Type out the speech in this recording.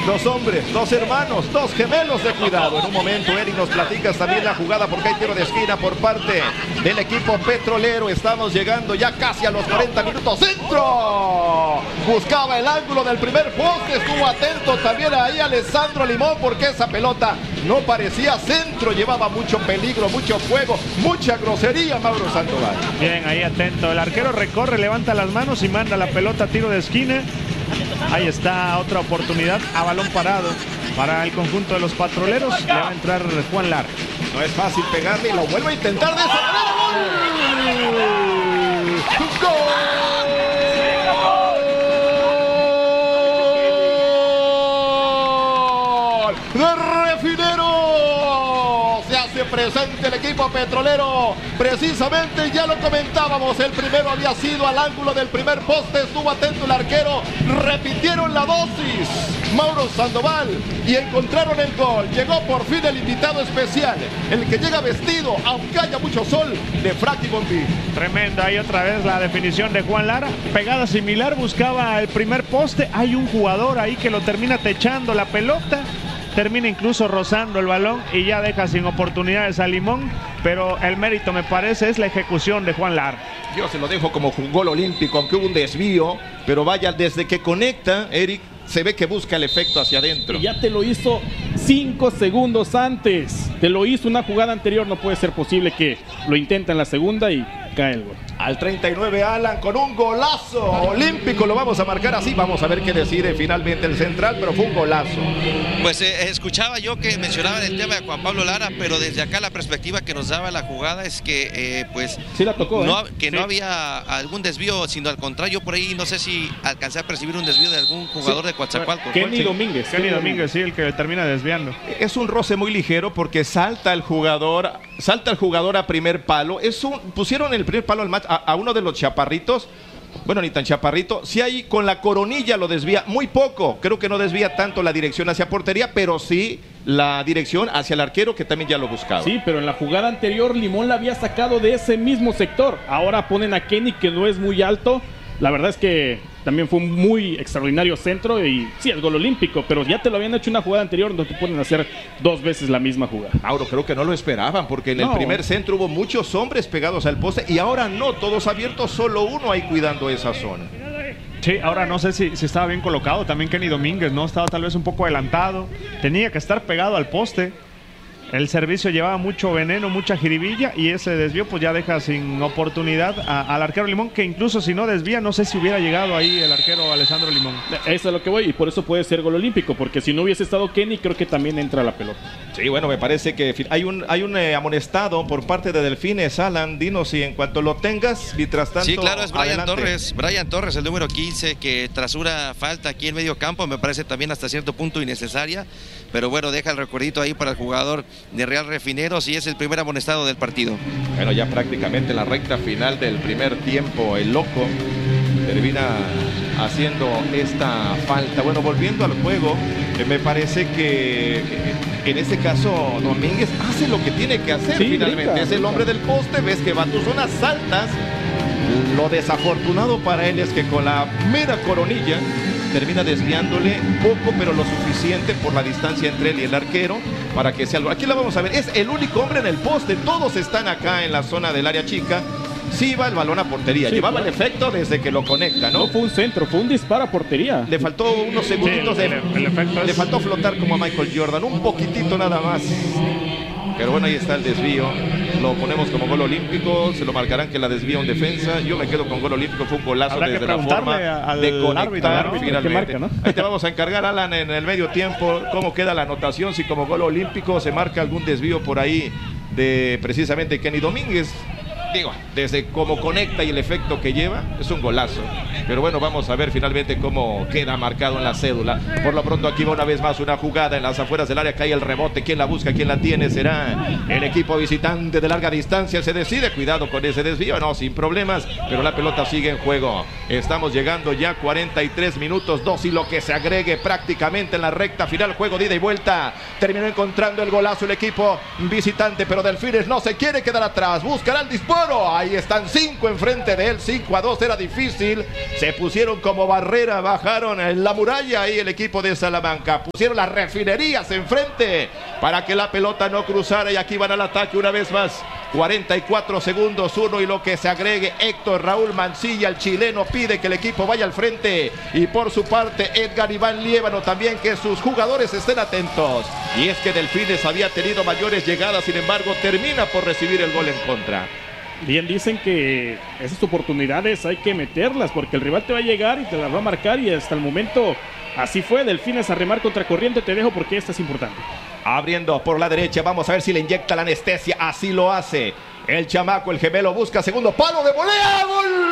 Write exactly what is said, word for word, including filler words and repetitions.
Dos hombres, dos hermanos, dos gemelos de cuidado. En un momento, Eric, nos platicas también la jugada porque hay tiro de esquina por parte del equipo petrolero. Estamos llegando ya casi a los cuarenta minutos. ¡Centro! Buscaba el ángulo del primer poste. Estuvo atento también ahí Alessandro Limón porque esa pelota no parecía centro. Llevaba mucho peligro, mucho fuego, mucha grosería, Mauro Sandoval. Bien, ahí atento. El arquero recorre, levanta las manos y manda la pelota a tiro de esquina. Ahí está otra oportunidad a balón parado para el conjunto de los patroleros. Le va a entrar Juan Lara. No es fácil pegarle y lo vuelve a intentar de esa manera. ¡Gol! ¡Gol! ¡De Refinero! Se hace presente el equipo petrolero. Precisamente ya lo comentábamos. El primero había sido al ángulo del primer poste. Estuvo atento el arquero. Repitieron la dosis. Mauro Sandoval. Y encontraron el gol. Llegó por fin el invitado especial. El que llega vestido, aunque haya mucho sol, de Frati Bombí. Tremenda. Ahí otra vez la definición de Juan Lara. Pegada similar. Buscaba el primer poste. Hay un jugador ahí que lo termina techando la pelota. Termina incluso rozando el balón y ya deja sin oportunidades a Limón, pero el mérito me parece es la ejecución de Juan Lara. Yo se lo dejo como un gol olímpico, aunque hubo un desvío, pero vaya, desde que conecta, Eric, se ve que busca el efecto hacia adentro. Y ya te lo hizo cinco segundos antes, te lo hizo una jugada anterior, no puede ser posible que lo intenta en la segunda y cae el gol. Al treinta y nueve Alan con un golazo olímpico, lo vamos a marcar así, vamos a ver qué decide finalmente el central, pero fue un golazo. Pues eh, escuchaba yo que mencionaban el tema de Juan Pablo Lara, pero desde acá la perspectiva que nos daba la jugada es que eh, pues sí la tocó, no, ¿eh? que sí. no había algún desvío, sino al contrario, por ahí no sé si alcancé a percibir un desvío de algún jugador sí. de Coatzacoalcos. Kenny sí. Domínguez. Kenny Domínguez, sí, el que termina desviando. Es un roce muy ligero porque salta el jugador, salta el jugador a primer palo. Es un, pusieron el primer palo al match a, a uno de los chaparritos. Bueno, ni tan chaparrito. Sí, ahí con la coronilla lo desvía muy poco. Creo que no desvía tanto la dirección hacia portería, pero sí la dirección hacia el arquero que también ya lo buscaba. Sí, pero en la jugada anterior Limón la había sacado de ese mismo sector. Ahora ponen a Kenny que no es muy alto. La verdad es que también fue un muy extraordinario centro y sí, el gol olímpico, pero ya te lo habían hecho una jugada anterior donde te pueden hacer dos veces la misma jugada. Mauro, creo que no lo esperaban porque en no. el primer centro hubo muchos hombres pegados al poste y ahora no, todos abiertos, solo uno ahí cuidando esa zona. Sí, ahora no sé si, si estaba bien colocado también Kenny Domínguez, ¿no? Estaba tal vez un poco adelantado, tenía que estar pegado al poste. El servicio llevaba mucho veneno, mucha jiribilla y ese desvío pues ya deja sin oportunidad a, al arquero Limón, que incluso si no desvía, no sé si hubiera llegado ahí el arquero Alessandro Limón. Eso es lo que voy y por eso puede ser gol olímpico, porque si no hubiese estado Kenny, creo que también entra la pelota. Sí, bueno, me parece que hay un, hay un eh, amonestado por parte de Delfines. Alan, dinos si en cuanto lo tengas, mientras tanto. Sí, claro, es Brian adelante. Torres, Brian Torres, el número quince, que tras una falta aquí en medio campo, me parece también hasta cierto punto innecesaria, pero bueno, deja el recuerdito ahí para el jugador de Real Refineros y es el primer amonestado del partido. Bueno, ya prácticamente en la recta final del primer tiempo, el loco termina haciendo esta falta. Bueno, volviendo al juego, eh, me parece que eh, en este caso Domínguez hace lo que tiene que hacer sí, finalmente. Brinca, es el hombre del poste, ves que va a tus zonas altas. Lo desafortunado para él es que con la mera coronilla termina desviándole poco, pero lo suficiente por la distancia entre él y el arquero para que sea algo. Aquí la vamos a ver, es el único hombre en el poste, todos están acá en la zona del área chica. Sí va el balón a portería, sí, llevaba claro. el efecto desde que lo conecta, ¿no? No fue un centro, fue un disparo a portería. Le faltó unos segunditos, sí, el, de, el, el le es... faltó flotar como a Michael Jordan, un poquitito nada más. Pero bueno, ahí está el desvío. Lo ponemos como gol olímpico. Se lo marcarán que la desvía un defensa. Yo me quedo con gol olímpico. Fue un golazo. Habrá desde la forma al de conectar árbitro, ¿no? finalmente. Marca, ¿no? Ahí te vamos a encargar, Alan, en el medio tiempo cómo queda la anotación. Si como gol olímpico se marca algún desvío por ahí de precisamente Kenny Domínguez. Digo, desde cómo conecta y el efecto que lleva, es un golazo. Pero bueno, vamos a ver finalmente cómo queda marcado en la cédula. Por lo pronto aquí va una vez más una jugada en las afueras del área, cae el rebote. ¿Quién la busca? ¿Quién la tiene? Será el equipo visitante de larga distancia. Se decide, cuidado con ese desvío, no, sin problemas, pero la pelota sigue en juego. Estamos llegando ya a cuarenta y tres minutos, dos y lo que se agregue prácticamente en la recta final. Juego de ida y vuelta. Terminó encontrando el golazo el equipo visitante, pero Delfines no se quiere quedar atrás. Buscará el disparo. oro. Ahí están cinco enfrente de él, cinco a dos, era difícil. Se pusieron como barrera, bajaron en la muralla ahí el equipo de Salamanca. Pusieron las refinerías enfrente para que la pelota no cruzara y aquí van al ataque una vez más. cuarenta y cuatro segundos, uno y lo que se agregue. Héctor Raúl Mancilla, el chileno, pide que el equipo vaya al frente. Y por su parte, Edgar Iván Liévano también, que sus jugadores estén atentos. Y es que Delfines había tenido mayores llegadas, sin embargo, termina por recibir el gol en contra. Bien dicen que esas oportunidades hay que meterlas porque el rival te va a llegar y te las va a marcar y hasta el momento así fue. Delfines a remar contra corriente, te dejo porque esta es importante. Abriendo por la derecha, vamos a ver si le inyecta la anestesia, así lo hace. El chamaco, el gemelo, busca segundo palo de volea, ¡gol!